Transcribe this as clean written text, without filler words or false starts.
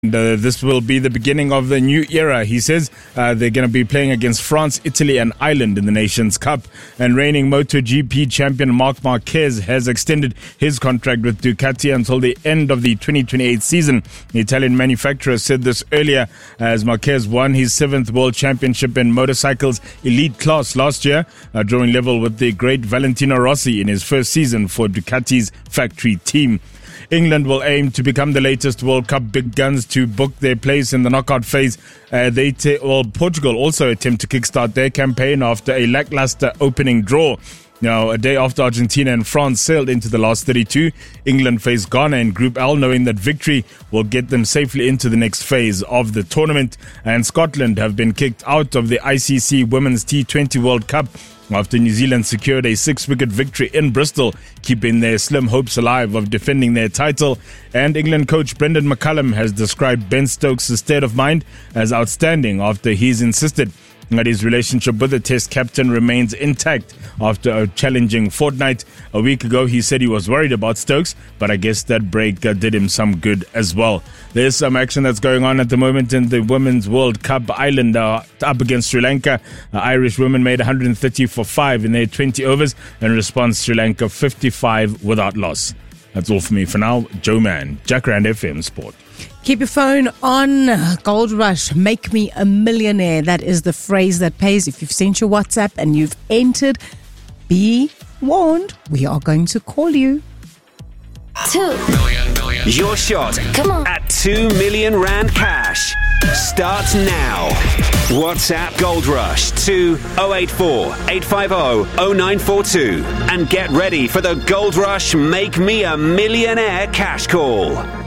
This will be the beginning of the new era. He says they're going to be playing against France, Italy and Ireland in the Nations Cup. And reigning MotoGP champion Marc Marquez has extended his contract with Ducati until the end of the 2028 season. The Italian manufacturer said this earlier as Marquez won his 7th World Championship in motorcycles elite class last year, drawing level with the great Valentino Rossi in his first season for Ducati's factory team. England will aim to become the latest World Cup big guns to book their place in the knockout phase. Portugal also attempt to kickstart their campaign after a lackluster opening draw. Now, a day after Argentina and France sailed into the last 32, England faced Ghana in Group L, knowing that victory will get them safely into the next phase of the tournament. And Scotland have been kicked out of the ICC Women's T20 World Cup after New Zealand secured a 6-wicket victory in Bristol, keeping their slim hopes alive of defending their title. And England coach Brendan McCullum has described Ben Stokes' state of mind as outstanding after he's insisted that his relationship with the Test captain remains intact after a challenging fortnight. A week ago, he said he was worried about Stokes, but I guess that break did him some good as well. There's some action that's going on at the moment in the Women's World Cup. Ireland are up against Sri Lanka. Irish women made 130 for 5 in their 20 overs. In response, Sri Lanka 55 without loss. That's all for me for now. Joe Mann, Jacaranda FM Sport. Keep your phone on. Gold Rush, make me a millionaire. That is the phrase that pays. If you've sent your WhatsApp and you've entered, be warned, we are going to call you. 2 million. Your shot Come on. at 2 million rand cash starts now. WhatsApp Gold Rush to 084 850 0942 and get ready for the Gold Rush Make Me a Millionaire cash call.